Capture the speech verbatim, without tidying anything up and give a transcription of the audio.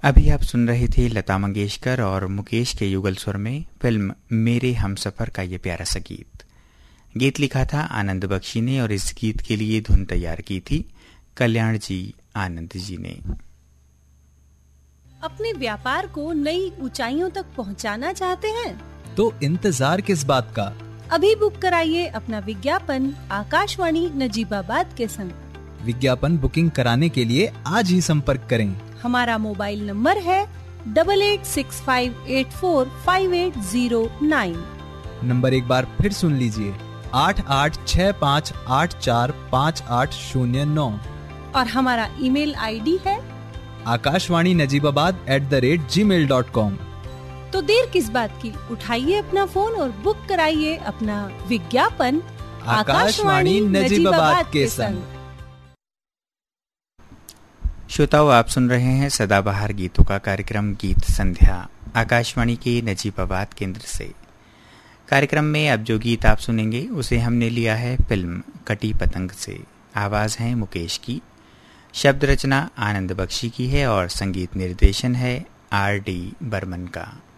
अभी आप सुन रहे थे लता मंगेशकर और मुकेश के युगल स्वर में फिल्म मेरे हमसफर का ये प्यारा सा गीत। गीत लिखा था आनंद बख्शी ने और इस गीत के लिए धुन तैयार की थी कल्याण जी आनंद जी ने। अपने व्यापार को नई ऊंचाइयों तक पहुंचाना चाहते हैं तो इंतजार किस बात का, अभी बुक कराइए अपना विज्ञापन आकाशवाणी नजीबाबाद के संग। विज्ञापन बुकिंग कराने के लिए आज ही संपर्क करें। हमारा मोबाइल नंबर है double eight six five eight four five eight zero nine. Number एक बार फिर सुन लीजिए, आठ आठ छः पाँच आठ चार पाँच आठ शून्य नौ। और हमारा ईमेल आईडी है Akashvani Najibabad at the rate ji mail dot com. तो देर किस बात की, उठाइए अपना फोन और बुक कराइए अपना विज्ञापन आकाशवाणी नजीबाबाद के संग। श्रोताओ, आप सुन रहे हैं सदाबहार गीतों का कार्यक्रम गीत संध्या आकाशवाणी के नजीबाबाद केंद्र से। कार्यक्रम में अब जो गीत आप सुनेंगे उसे हमने लिया है फिल्म कटी पतंग से। आवाज है मुकेश की, शब्द रचना आनंद बख्शी की है और संगीत निर्देशन है आर डी बर्मन का।